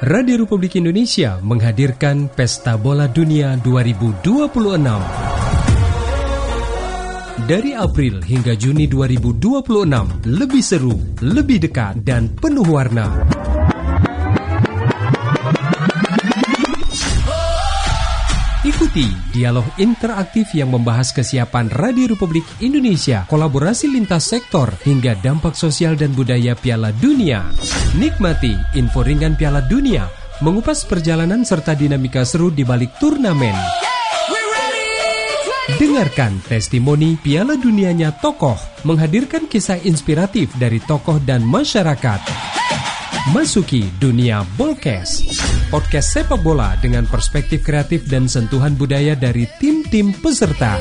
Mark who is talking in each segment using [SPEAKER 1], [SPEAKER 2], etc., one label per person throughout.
[SPEAKER 1] Radio Republik Indonesia menghadirkan Pesta Bola Dunia 2026. Dari April hingga Juni 2026, lebih seru, lebih dekat, dan penuh warna. Ikuti dialog interaktif yang membahas kesiapan Radio Republik Indonesia, kolaborasi lintas sektor, hingga dampak sosial dan budaya Piala Dunia. Nikmati info ringan Piala Dunia, mengupas perjalanan serta dinamika seru di balik turnamen. Dengarkan testimoni Piala Dunianya tokoh, menghadirkan kisah inspiratif dari tokoh dan masyarakat. Masuki dunia Bolkes, podcast sepak bola dengan perspektif kreatif dan sentuhan budaya dari tim-tim peserta.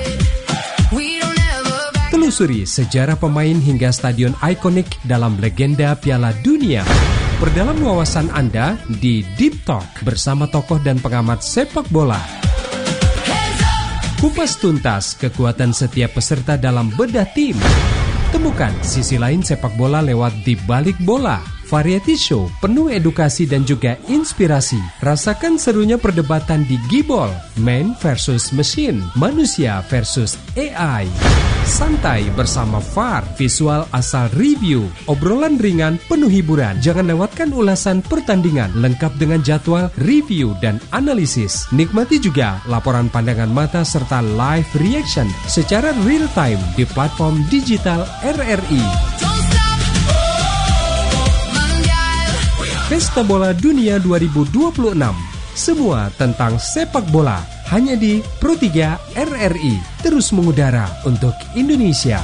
[SPEAKER 1] Telusuri sejarah pemain hingga stadion ikonik dalam legenda Piala Dunia. Perdalam wawasan Anda di Deep Talk bersama tokoh dan pengamat sepak bola. Kupas tuntas kekuatan setiap peserta dalam bedah tim. Temukan sisi lain sepak bola lewat Di Balik Bola. Variety show penuh edukasi dan juga inspirasi. Rasakan serunya perdebatan di Gibol, man versus machine, manusia versus AI. Santai bersama VAR, visual asal review, obrolan ringan penuh hiburan. Jangan lewatkan ulasan pertandingan lengkap dengan jadwal, review, dan analisis. Nikmati juga laporan pandangan mata serta live reaction secara real time di platform digital RRI. Pesta Bola Dunia 2026. Semua tentang sepak bola hanya di Pro3 RRI. Terus mengudara untuk Indonesia.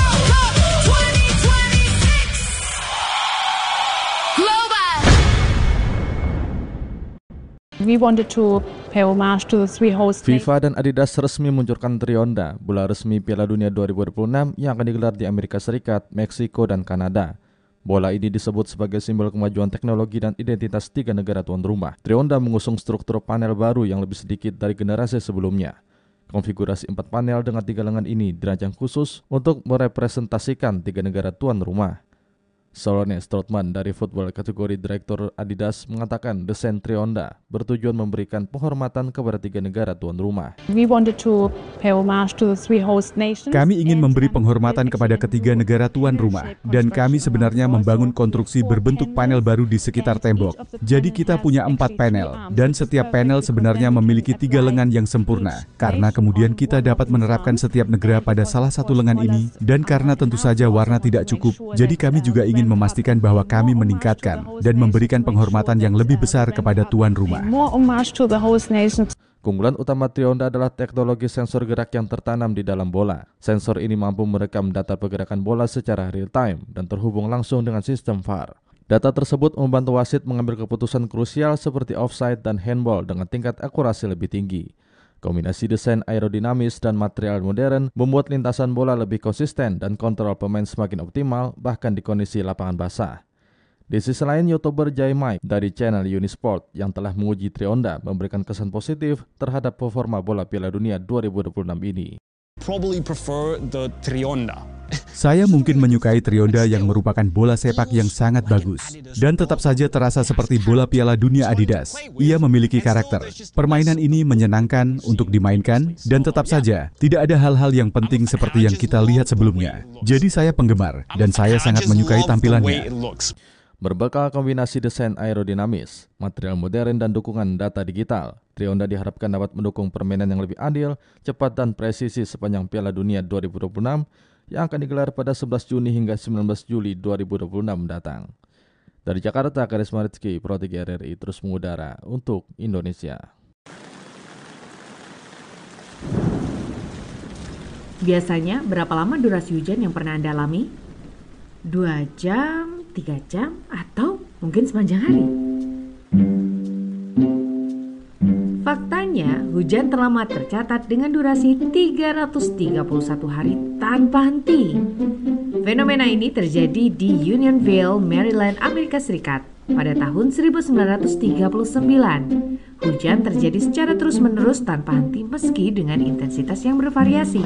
[SPEAKER 2] We wanted to pay homage to the three hosts.
[SPEAKER 3] FIFA dan Adidas resmi meluncurkan Trionda, bola resmi Piala Dunia 2026 yang akan digelar di Amerika Serikat, Meksiko, dan Kanada. Bola ini disebut sebagai simbol kemajuan teknologi dan identitas tiga negara tuan rumah. Trionda mengusung struktur panel baru yang lebih sedikit dari generasi sebelumnya. Konfigurasi 4 panel dengan 3 lengan ini dirancang khusus untuk merepresentasikan tiga negara tuan rumah. Solone Strootman dari football kategori Direktur Adidas mengatakan desain Trionda bertujuan memberikan penghormatan kepada tiga negara tuan rumah.
[SPEAKER 2] We wanted to pay homage to the three host nations.
[SPEAKER 4] Kami ingin memberi penghormatan kepada ketiga negara tuan rumah dan kami sebenarnya membangun konstruksi berbentuk panel baru di sekitar tembok. Jadi kita punya 4 panel dan setiap panel sebenarnya memiliki 3 lengan yang sempurna. Karena kemudian kita dapat menerapkan setiap negara pada salah satu lengan ini dan karena tentu saja warna tidak cukup, jadi kami juga ingin memastikan bahwa kami meningkatkan dan memberikan penghormatan yang lebih besar kepada tuan rumah.
[SPEAKER 3] Keunggulan utama Trionda adalah teknologi sensor gerak yang tertanam di dalam bola. Sensor ini mampu merekam data pergerakan bola secara real time dan terhubung langsung dengan sistem VAR. Data tersebut membantu wasit mengambil keputusan krusial seperti offside dan handball dengan tingkat akurasi lebih tinggi. Kombinasi desain aerodinamis dan material modern membuat lintasan bola lebih konsisten dan kontrol pemain semakin optimal bahkan di kondisi lapangan basah. Di sisi lain, YouTuber Jai Mike dari channel Unisport yang telah menguji Trionda memberikan kesan positif terhadap performa bola Piala Dunia 2026 ini.
[SPEAKER 5] Probably prefer the Trionda.
[SPEAKER 4] Saya mungkin menyukai Trionda yang merupakan bola sepak yang sangat bagus dan tetap saja terasa seperti bola Piala Dunia Adidas. Ia memiliki karakter. Permainan ini menyenangkan untuk dimainkan dan tetap saja tidak ada hal-hal yang penting seperti yang kita lihat sebelumnya. Jadi saya penggemar dan saya sangat menyukai tampilannya.
[SPEAKER 3] Berbekal kombinasi desain aerodinamis, material modern dan dukungan data digital, Trionda diharapkan dapat mendukung permainan yang lebih adil, cepat dan presisi sepanjang Piala Dunia 2026 yang akan digelar pada 11 Juni hingga 19 Juli 2026 datang. Dari Jakarta, Karisma Rizky, Pro3 RRI terus mengudara untuk Indonesia.
[SPEAKER 6] Biasanya berapa lama durasi hujan yang pernah Anda alami? 2 jam, 3 jam, atau mungkin sepanjang hari? Faktanya, hujan terlama tercatat dengan durasi 331 hari tanpa henti. Fenomena ini terjadi di Unionville, Maryland, Amerika Serikat pada tahun 1939. Hujan terjadi secara terus-menerus tanpa henti meski dengan intensitas yang bervariasi.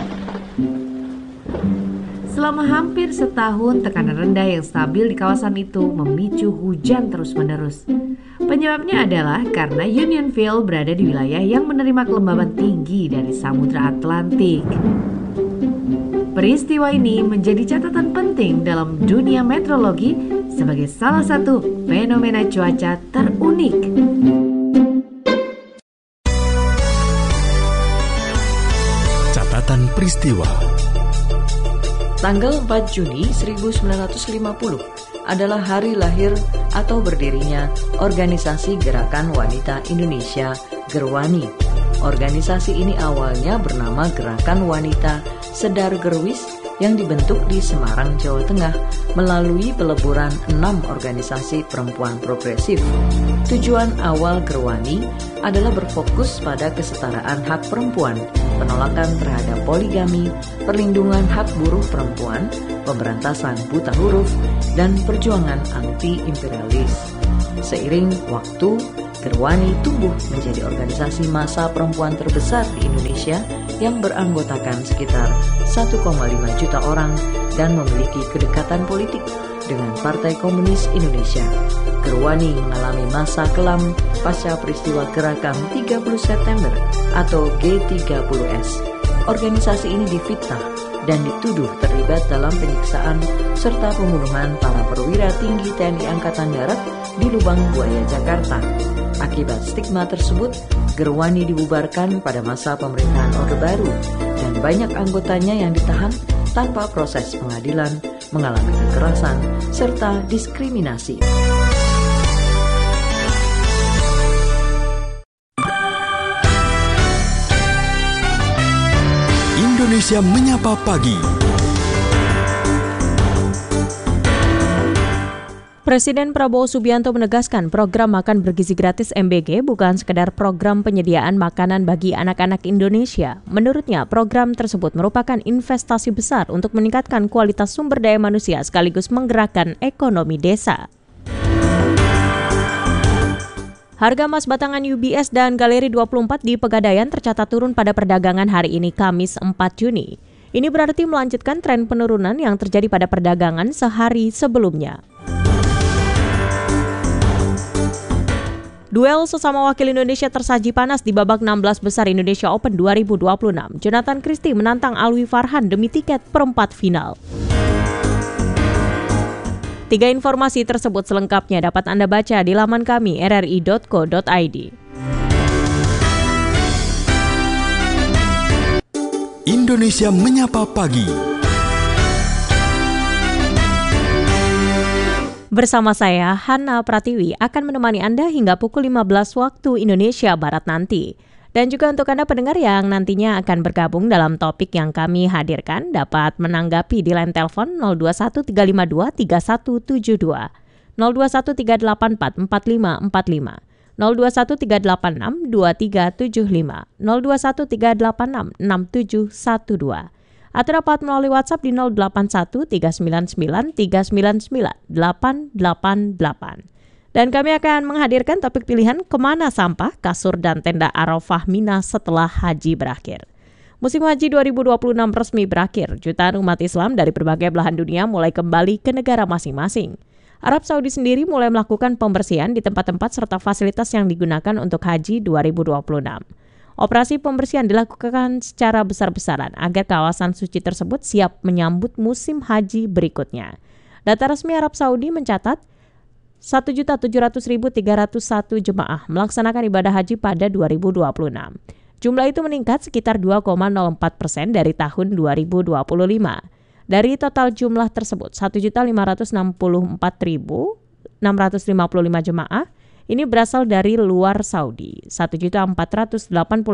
[SPEAKER 6] Selama hampir setahun, tekanan rendah yang stabil di kawasan itu memicu hujan terus-menerus. Penyebabnya adalah karena Unionville berada di wilayah yang menerima kelembaban tinggi dari Samudra Atlantik. Peristiwa ini menjadi catatan penting dalam dunia meteorologi sebagai salah satu fenomena cuaca terunik.
[SPEAKER 7] Catatan peristiwa.
[SPEAKER 8] Tanggal 4 Juni 1950 adalah hari lahir atau berdirinya Organisasi Gerakan Wanita Indonesia Gerwani. Organisasi ini awalnya bernama Gerakan Wanita Sedar Gerwis yang dibentuk di Semarang, Jawa Tengah melalui peleburan 6 organisasi perempuan progresif. Tujuan awal Gerwani adalah berfokus pada kesetaraan hak perempuan, penolakan terhadap poligami, perlindungan hak buruh perempuan, pemberantasan buta huruf, dan perjuangan anti-imperialis. Seiring waktu, Gerwani tumbuh menjadi organisasi massa perempuan terbesar di Indonesia yang beranggotakan sekitar 1,5 juta orang dan memiliki kedekatan politik dengan Partai Komunis Indonesia. Gerwani mengalami masa kelam pasca peristiwa Gerakan 30 September atau G30S. Organisasi ini difitnah dan dituduh terlibat dalam penyiksaan serta pembunuhan para perwira tinggi TNI Angkatan Darat di Lubang Buaya, Jakarta. Akibat stigma tersebut, Gerwani dibubarkan pada masa pemerintahan Orde Baru dan banyak anggotanya yang ditahan tanpa proses pengadilan, mengalami kekerasan, serta diskriminasi.
[SPEAKER 7] Indonesia Menyapa Pagi.
[SPEAKER 9] Presiden Prabowo Subianto menegaskan program makan bergizi gratis MBG bukan sekedar program penyediaan makanan bagi anak-anak Indonesia. Menurutnya, program tersebut merupakan investasi besar untuk meningkatkan kualitas sumber daya manusia sekaligus menggerakkan ekonomi desa. Harga emas batangan UBS dan Galeri 24 di Pegadaian tercatat turun pada perdagangan hari ini Kamis 4 Juni. Ini berarti melanjutkan tren penurunan yang terjadi pada perdagangan sehari sebelumnya. Duel sesama wakil Indonesia tersaji panas di babak 16 besar Indonesia Open 2026. Jonathan Christie menantang Alwi Farhan demi tiket perempat final. 3 informasi tersebut selengkapnya dapat Anda baca di laman kami rri.co.id.
[SPEAKER 7] Indonesia Menyapa Pagi.
[SPEAKER 9] Bersama saya, Hana Pratiwi, akan menemani Anda hingga pukul 15 waktu Indonesia Barat nanti. Dan juga untuk Anda pendengar yang nantinya akan bergabung dalam topik yang kami hadirkan, dapat menanggapi di line telepon 0213523172, 0213844545, 0213862375, 0213866712. Atau dapat melalui WhatsApp di 081399399888. Dan kami akan menghadirkan topik pilihan kemana sampah, kasur, dan tenda Arafah Mina setelah haji berakhir. Musim haji 2026 resmi berakhir. Jutaan umat Islam dari berbagai belahan dunia mulai kembali ke negara masing-masing. Arab Saudi sendiri mulai melakukan pembersihan di tempat-tempat serta fasilitas yang digunakan untuk haji 2026. Operasi pembersihan dilakukan secara besar-besaran agar kawasan suci tersebut siap menyambut musim haji berikutnya. Data resmi Arab Saudi mencatat 1.700.301 jemaah melaksanakan ibadah haji pada 2026. Jumlah itu meningkat sekitar 2,04% dari tahun 2025. Dari total jumlah tersebut, 1.564.655 jemaah ini berasal dari luar Saudi. 1.485.729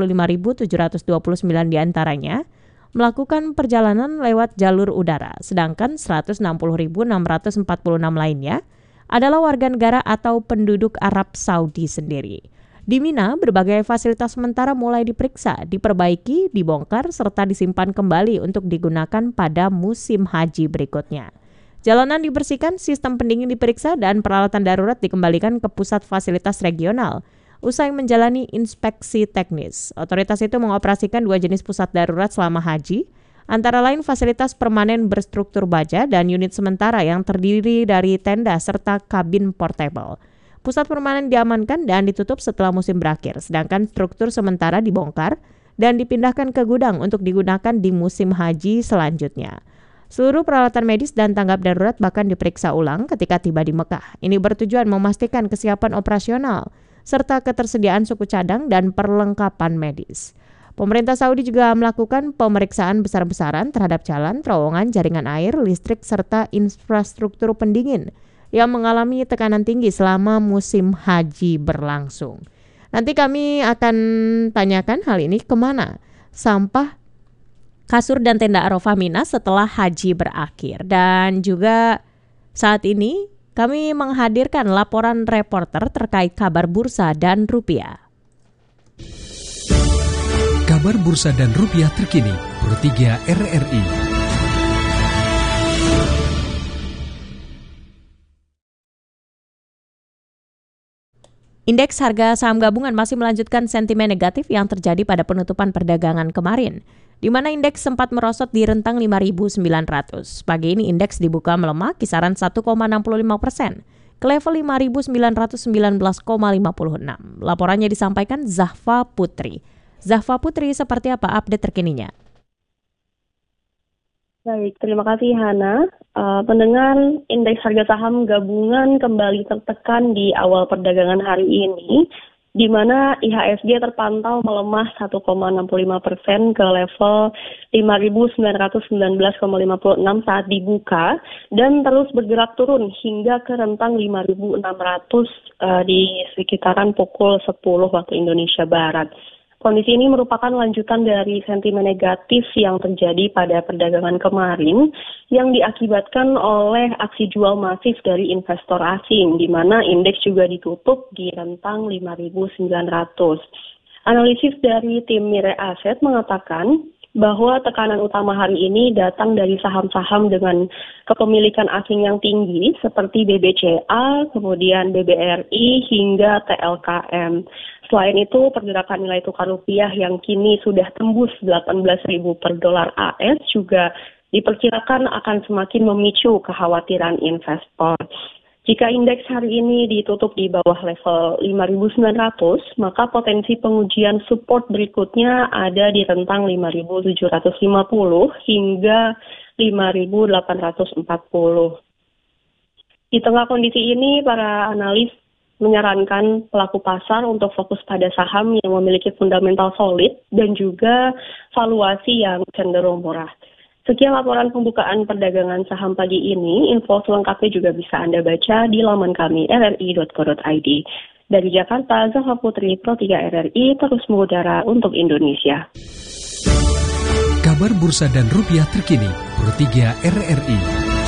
[SPEAKER 9] diantaranya melakukan perjalanan lewat jalur udara, sedangkan 160.646 lainnya adalah warga negara atau penduduk Arab Saudi sendiri. Di Mina, berbagai fasilitas sementara mulai diperiksa, diperbaiki, dibongkar, serta disimpan kembali untuk digunakan pada musim haji berikutnya. Jalanan dibersihkan, sistem pendingin diperiksa, dan peralatan darurat dikembalikan ke pusat fasilitas regional. Usai menjalani inspeksi teknis, otoritas itu mengoperasikan 2 jenis pusat darurat selama haji, antara lain fasilitas permanen berstruktur baja dan unit sementara yang terdiri dari tenda serta kabin portable. Pusat permanen diamankan dan ditutup setelah musim berakhir, sedangkan struktur sementara dibongkar dan dipindahkan ke gudang untuk digunakan di musim haji selanjutnya. Seluruh peralatan medis dan tanggap darurat bahkan diperiksa ulang ketika tiba di Mekah. Ini bertujuan memastikan kesiapan operasional serta ketersediaan suku cadang dan perlengkapan medis. Pemerintah Saudi juga melakukan pemeriksaan besar-besaran terhadap jalan, terowongan, jaringan air, listrik, serta infrastruktur pendingin yang mengalami tekanan tinggi selama musim haji berlangsung. Nanti kami akan tanyakan hal ini kemana sampah kasur dan tenda Arafah Mina setelah haji berakhir. Dan juga saat ini kami menghadirkan laporan reporter terkait kabar bursa dan rupiah.
[SPEAKER 1] Kabar bursa dan rupiah terkini, Pro 3 RRI.
[SPEAKER 9] Indeks harga saham gabungan masih melanjutkan sentimen negatif yang terjadi pada penutupan perdagangan kemarin, di mana indeks sempat merosot di rentang 5.900. Pagi ini indeks dibuka melemah kisaran 1,65% ke level 5.919,56. Laporannya disampaikan Zahfa Putri. Zahfa Putri, seperti apa update terkininya?
[SPEAKER 10] Baik, terima kasih Hana. Pendengar, indeks harga saham gabungan kembali tertekan di awal perdagangan hari ini, di mana IHSG terpantau melemah 1,65% ke level 5.919,56 saat dibuka dan terus bergerak turun hingga ke rentang 5.600 di sekitaran pukul 10 waktu Indonesia Barat. Kondisi ini merupakan lanjutan dari sentimen negatif yang terjadi pada perdagangan kemarin yang diakibatkan oleh aksi jual masif dari investor asing, di mana indeks juga ditutup di rentang 5.900. Analisis dari tim Mirae Asset mengatakan bahwa tekanan utama hari ini datang dari saham-saham dengan kepemilikan asing yang tinggi seperti BBCA, kemudian BBRI hingga TLKM. Selain itu, pergerakan nilai tukar rupiah yang kini sudah tembus 18.000 per dolar AS juga diperkirakan akan semakin memicu kekhawatiran investor. Jika indeks hari ini ditutup di bawah level 5.900, maka potensi pengujian support berikutnya ada di rentang 5.750 hingga 5.840. Di tengah kondisi ini, para analis menyarankan pelaku pasar untuk fokus pada saham yang memiliki fundamental solid dan juga valuasi yang cenderung murah. Sekian laporan pembukaan perdagangan saham pagi ini. Info selengkapnya juga bisa Anda baca di laman kami rri.co.id. Dari Jakarta, Zahra Putri, Pro 3 RRI, terus mengudara untuk Indonesia.
[SPEAKER 1] Kabar bursa dan rupiah terkini, Pro 3 RRI.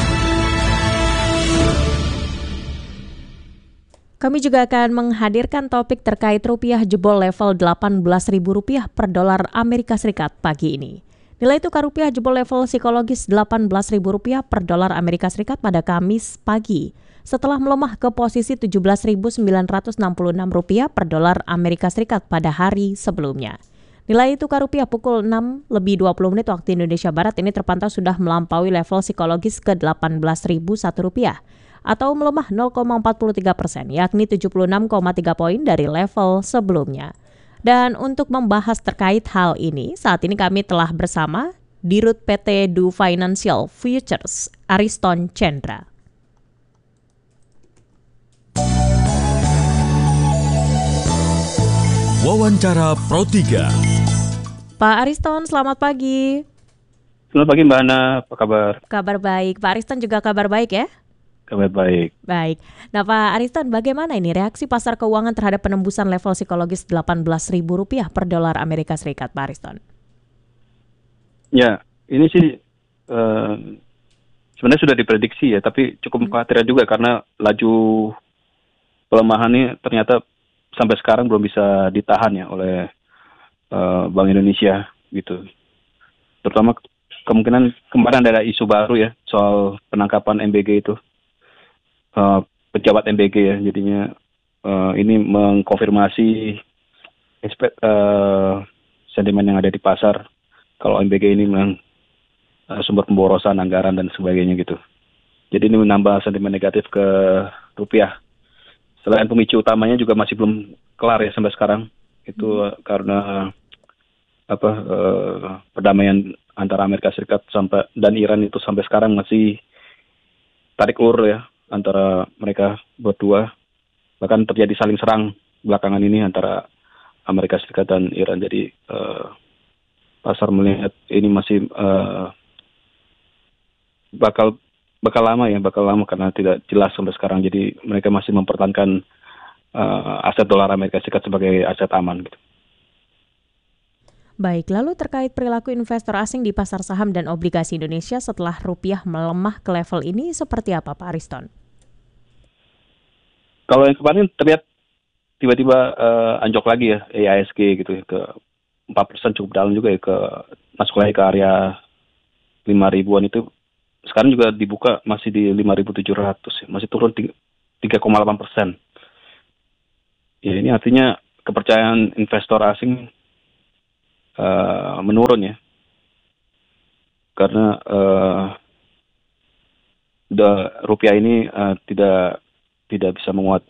[SPEAKER 9] Kami juga akan menghadirkan topik terkait rupiah jebol level Rp18.000 per dolar Amerika Serikat pagi ini. Nilai tukar rupiah jebol level psikologis Rp18.000 per dolar Amerika Serikat pada Kamis pagi, setelah melemah ke posisi Rp17.966 per dolar Amerika Serikat pada hari sebelumnya. Nilai tukar rupiah pukul 6:20 waktu Indonesia Barat ini terpantau sudah melampaui level psikologis ke Rp18.001 atau melemah 0,43%, yakni 76,3 poin dari level sebelumnya. Dan untuk membahas terkait hal ini, saat ini kami telah bersama Dirut PT Du Financial Futures, Ariston Chandra.
[SPEAKER 7] Wawancara Pro 3.
[SPEAKER 9] Pak Ariston, selamat pagi.
[SPEAKER 11] Selamat pagi Mbak Ana, apa kabar?
[SPEAKER 9] Kabar baik. Pak Ariston juga kabar baik ya?
[SPEAKER 11] Kabar baik.
[SPEAKER 9] Baik. Nah Pak Ariston, bagaimana ini reaksi pasar keuangan terhadap penembusan level psikologis Rp18.000 per dolar Amerika Serikat, Pak Ariston?
[SPEAKER 11] Ya, ini sih sebenarnya sudah diprediksi ya, tapi cukup khawatir juga karena laju pelemahannya ternyata sampai sekarang belum bisa ditahan ya oleh Bank Indonesia gitu. Terutama kemungkinan kemarin ada isu baru ya soal penangkapan MBG itu. Pejabat MBG ya, jadinya ini mengkonfirmasi sentimen yang ada di pasar kalau MBG ini memang sumber pemborosan anggaran dan sebagainya gitu. Jadi ini menambah sentimen negatif ke rupiah. selain pemicu utamanya juga masih belum kelar ya sampai sekarang. Itu karena perdamaian antara Amerika Serikat dan Iran itu sampai sekarang masih tarik ulur ya antara mereka berdua. Bahkan terjadi saling serang belakangan ini antara Amerika Serikat dan Iran. Jadi pasar melihat ini masih bakal lama karena tidak jelas sampai sekarang. Jadi mereka masih mempertahankan aset dolar Amerika Serikat sebagai aset aman gitu.
[SPEAKER 9] Baik, lalu terkait perilaku investor asing di pasar saham dan obligasi Indonesia setelah rupiah melemah ke level ini seperti apa, Pak Ariston?
[SPEAKER 11] Kalau yang kemarin terlihat tiba-tiba anjok lagi ya, IHSG gitu ya, ke 4% cukup dalam juga ya, masuk lagi ke area 5.000-an itu. Sekarang juga dibuka masih di 5.700 ya, masih turun 3,8%. Ya, ini artinya kepercayaan investor asing menurun ya, karena rupiah ini tidak bisa menguat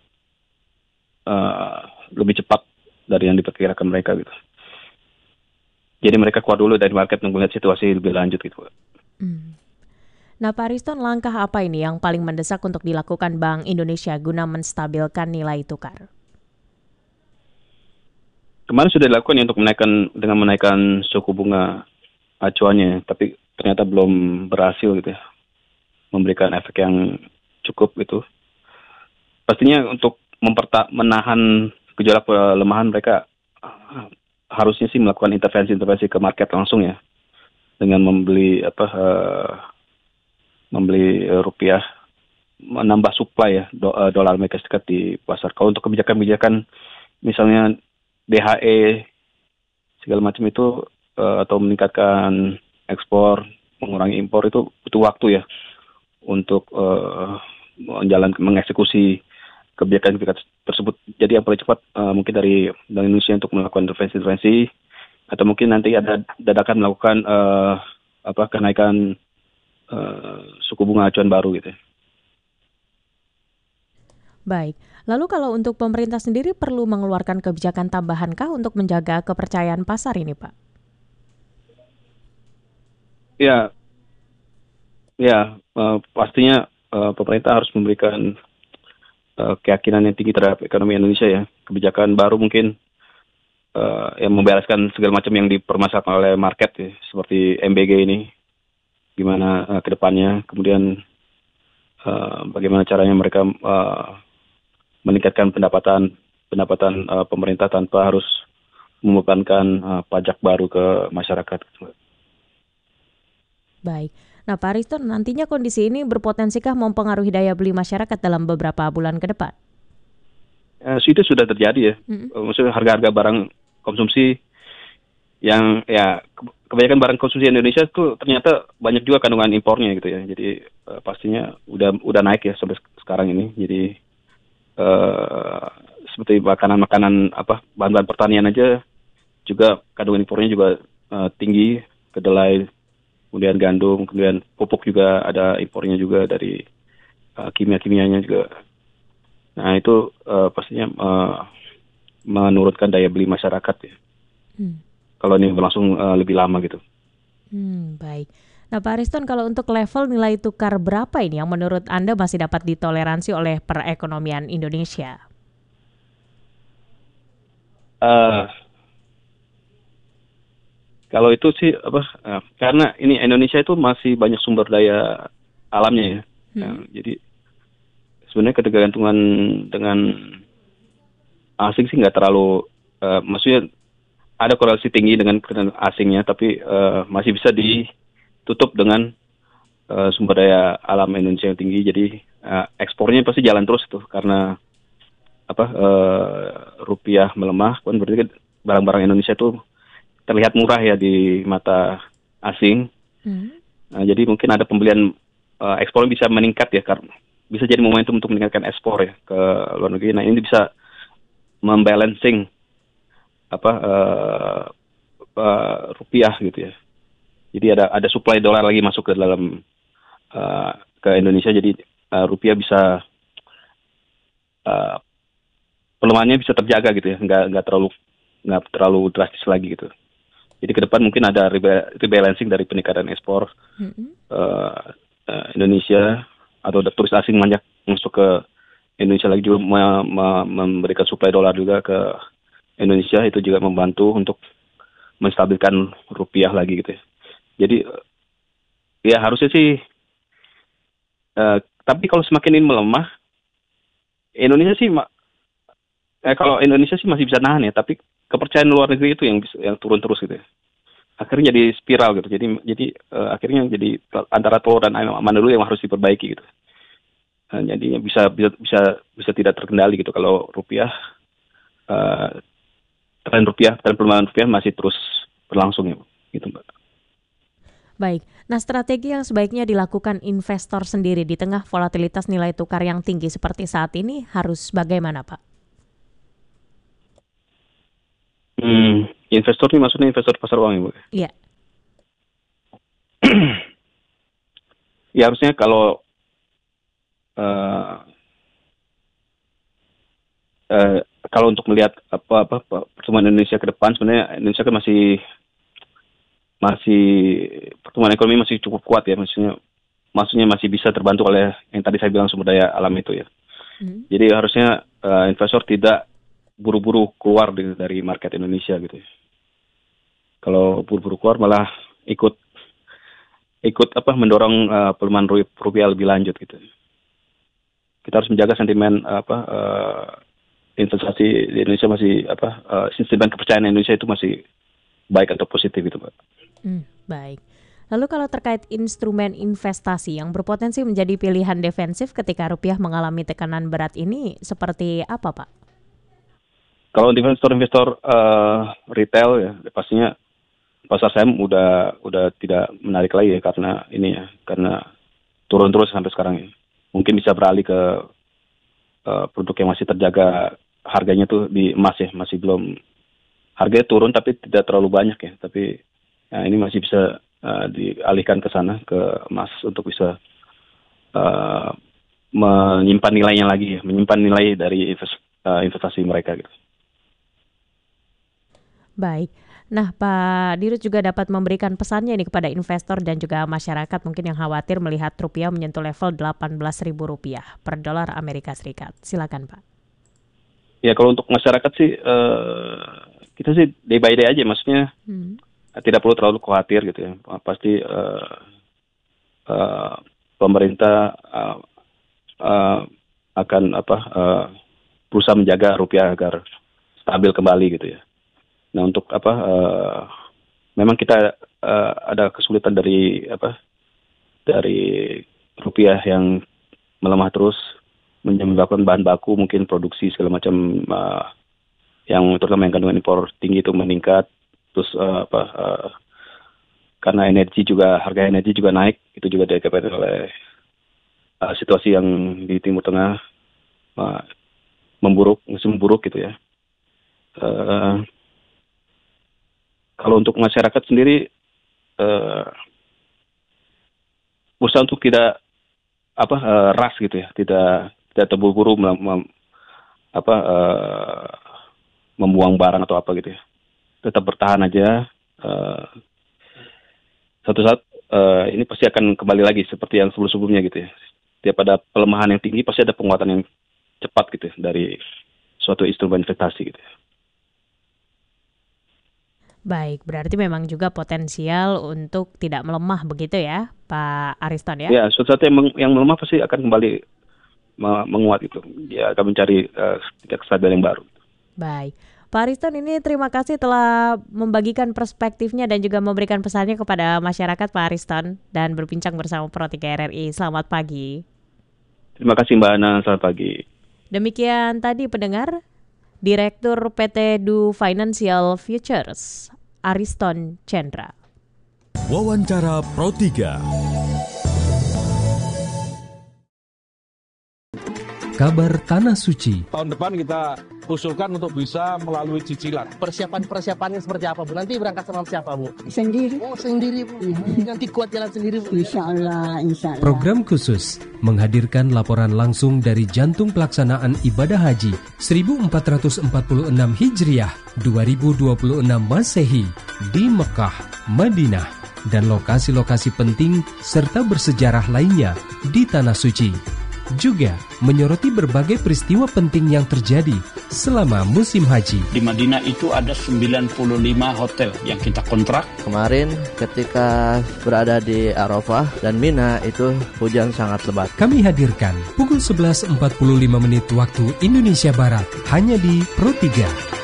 [SPEAKER 11] lebih cepat dari yang diperkirakan mereka gitu. Jadi mereka kuat dulu dari market nunggu lihat situasi lebih lanjut gitu.
[SPEAKER 9] Nah, Pak Ariston, langkah apa ini yang paling mendesak untuk dilakukan Bank Indonesia guna menstabilkan nilai tukar?
[SPEAKER 11] Kemarin sudah dilakukan ya untuk menaikkan suku bunga acuannya, tapi ternyata belum berhasil gitu ya, memberikan efek yang cukup gitu. Pastinya untuk menahan gejolak pelemahan mereka harusnya sih melakukan intervensi ke market langsung ya, dengan membeli rupiah, menambah supply ya dolar Amerika Serikat di pasar. Kalau untuk kebijakan misalnya DHE segala macam itu atau meningkatkan ekspor, mengurangi impor itu butuh waktu ya untuk mengeksekusi kebijakan tersebut. Jadi yang paling cepat mungkin dari Bank Indonesia untuk melakukan intervensi atau mungkin nanti ada dadakan melakukan kenaikan suku bunga acuan baru gitu.
[SPEAKER 9] Baik, lalu kalau untuk pemerintah sendiri perlu mengeluarkan kebijakan tambahankah untuk menjaga kepercayaan pasar ini, Pak?
[SPEAKER 11] Pastinya pemerintah harus memberikan keyakinan yang tinggi terhadap ekonomi Indonesia ya. Kebijakan baru mungkin yang membereskan segala macam yang dipermasalahkan oleh market ya, seperti MBG ini. Gimana ke depannya, kemudian bagaimana caranya mereka meningkatkan pendapatan pemerintah tanpa harus membebankan pajak baru ke masyarakat.
[SPEAKER 9] Baik. Nah, Pak Ariston, nantinya kondisi ini berpotensikah mempengaruhi daya beli masyarakat dalam beberapa bulan ke depan?
[SPEAKER 11] Itu sudah terjadi ya. Maksudnya harga-harga barang konsumsi yang ya kebanyakan barang konsumsi Indonesia itu ternyata banyak juga kandungan impornya gitu ya. Jadi pastinya udah naik ya sampai sekarang ini. Jadi seperti makanan bahan-bahan pertanian aja juga kandungan impornya juga tinggi, kedelai, kemudian gandum, kemudian pupuk juga ada impornya juga dari kimia-kimianya juga. Nah itu pastinya menurunkan daya beli masyarakat ya. Kalau ini berlangsung lebih lama gitu.
[SPEAKER 9] Baik. Nah, Pak Ariston, kalau untuk level nilai tukar berapa ini yang menurut Anda masih dapat ditoleransi oleh perekonomian Indonesia?
[SPEAKER 11] Kalau itu sih karena ini Indonesia itu masih banyak sumber daya alamnya ya. Jadi sebenarnya ketergantungan dengan asing sih nggak terlalu, maksudnya ada korelasi tinggi dengan asingnya, tapi masih bisa ditutup dengan sumber daya alam Indonesia yang tinggi. Jadi ekspornya pasti jalan terus tuh, karena rupiah melemah, kan berarti barang-barang Indonesia tuh terlihat murah ya di mata asing. Nah, jadi mungkin ada pembelian, ekspornya bisa meningkat ya, karena bisa jadi momentum untuk meningkatkan ekspor ya ke luar negeri. Nah, ini bisa membalancing rupiah gitu ya. Jadi ada supply dolar lagi masuk ke dalam ke Indonesia, jadi rupiah bisa pelemahannya bisa terjaga gitu ya, nggak terlalu drastis lagi gitu. Jadi ke depan mungkin ada rebalancing dari peningkatan ekspor Indonesia, atau turis asing banyak masuk ke Indonesia lagi, juga memberikan suplai dolar juga ke Indonesia, itu juga membantu untuk menstabilkan rupiah lagi gitu ya. Jadi ya harusnya sih, tapi kalau semakin ini melemah, Indonesia sih kalau Indonesia sih masih bisa nahan ya, tapi kepercayaan luar negeri itu yang turun terus gitu ya. Akhirnya jadi spiral gitu. Jadi akhirnya jadi antara telur dan ayam mana dulu yang harus diperbaiki gitu. Jadinya bisa tidak terkendali gitu kalau rupiah, tren pelemahan rupiah masih terus berlangsung ya, gitu Mbak.
[SPEAKER 9] Baik, nah strategi yang sebaiknya dilakukan investor sendiri di tengah volatilitas nilai tukar yang tinggi seperti saat ini harus bagaimana Pak?
[SPEAKER 11] Investor ini maksudnya investor pasar uang ya Bu?
[SPEAKER 9] Iya.
[SPEAKER 11] Ya harusnya kalau untuk melihat apa pertumbuhan Indonesia ke depan, sebenarnya Indonesia kan masih pertumbuhan ekonomi masih cukup kuat ya, maksudnya masih bisa terbantu oleh yang tadi saya bilang sumber daya alam itu ya. Jadi harusnya investor tidak buru-buru keluar dari market Indonesia gitu ya. Kalau buru-buru keluar malah ikut mendorong pelemahan rupiah lebih lanjut gitu. Kita harus menjaga sentimen investasi di Indonesia masih sentimen kepercayaan Indonesia itu masih baik atau positif itu Pak.
[SPEAKER 9] Baik. Lalu kalau terkait instrumen investasi yang berpotensi menjadi pilihan defensif ketika rupiah mengalami tekanan berat ini seperti apa Pak?
[SPEAKER 11] Kalau investor retail ya pastinya pasar saham udah tidak menarik lagi ya, karena turun terus sampai sekarang ya. Mungkin bisa beralih ke produk yang masih terjaga harganya tuh di emas ya, masih belum, harganya turun tapi tidak terlalu banyak ya, tapi ya, ini masih bisa dialihkan ke sana, ke emas untuk bisa menyimpan nilainya lagi ya, menyimpan nilai dari investasi mereka gitu.
[SPEAKER 9] Baik. Nah, Pak Dirut juga dapat memberikan pesannya ini kepada investor dan juga masyarakat mungkin yang khawatir melihat rupiah menyentuh level Rp18.000 per dolar Amerika Serikat. Silakan, Pak.
[SPEAKER 11] Ya, kalau untuk masyarakat sih, kita sih day by day aja, maksudnya tidak perlu terlalu khawatir gitu ya. Pasti pemerintah akan berusaha menjaga rupiah agar stabil kembali gitu ya. Nah untuk memang kita ada kesulitan dari rupiah yang melemah terus, menyebabkan bahan baku mungkin produksi segala macam yang terutama yang kandungan impor tinggi itu meningkat, terus karena harga energi juga naik, itu juga diakibatkan oleh situasi yang di Timur Tengah musim memburuk gitu ya. Kalau untuk masyarakat sendiri, berusaha untuk tidak rush gitu ya, tidak terburu-buru membuang barang atau apa gitu ya. Tetap bertahan aja. Suatu saat ini pasti akan kembali lagi seperti yang sebelum-sebelumnya gitu ya. Setiap ada pelemahan yang tinggi pasti ada penguatan yang cepat gitu ya, dari suatu instrumen investasi gitu ya.
[SPEAKER 9] Baik, berarti memang juga potensial untuk tidak melemah begitu ya, Pak Ariston ya?
[SPEAKER 11] Ya, suatu saat yang melemah pasti akan kembali menguat itu. Dia akan mencari tingkat kestabilan yang baru.
[SPEAKER 9] Baik, Pak Ariston ini terima kasih telah membagikan perspektifnya dan juga memberikan pesannya kepada masyarakat Pak Ariston dan berbincang bersama Pro 3 RRI. Selamat pagi.
[SPEAKER 11] Terima kasih Mbak Ana, selamat pagi.
[SPEAKER 9] Demikian tadi pendengar. Direktur PT Du Financial Futures, Ariston Chandra.
[SPEAKER 7] Wawancara Pro 3.
[SPEAKER 1] Kabar Tanah Suci.
[SPEAKER 12] Tahun depan kita usulkan untuk bisa melalui cicilan.
[SPEAKER 13] Persiapannya seperti apa, Bu? Nanti berangkat sama siapa, Bu?
[SPEAKER 14] Sendiri.
[SPEAKER 13] Oh, sendiri, Bu. Nanti kuat jalan sendiri, Bu.
[SPEAKER 14] Insya Allah.
[SPEAKER 1] Program khusus menghadirkan laporan langsung dari jantung pelaksanaan ibadah haji 1446 Hijriah 2026 Masehi di Mekah, Madinah, dan lokasi-lokasi penting serta bersejarah lainnya di Tanah Suci. Juga menyoroti berbagai peristiwa penting yang terjadi selama musim haji.
[SPEAKER 15] Di Madinah itu ada 95 hotel yang kita kontrak.
[SPEAKER 16] Kemarin ketika berada di Arafah dan Mina itu hujan sangat lebat.
[SPEAKER 1] Kami hadirkan pukul 11.45 waktu Indonesia Barat hanya di Pro 3.